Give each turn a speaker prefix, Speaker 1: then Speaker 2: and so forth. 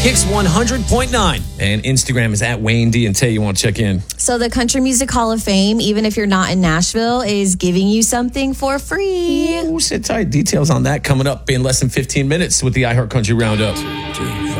Speaker 1: Kicks 100.9. And Instagram is at Wayne D and Tay. You want to check in?
Speaker 2: So the Country Music Hall of Fame, even if you're not in Nashville, is giving you something for free.
Speaker 1: Ooh, sit tight. Details on that coming up in less than 15 minutes with the iHeart Country Roundup.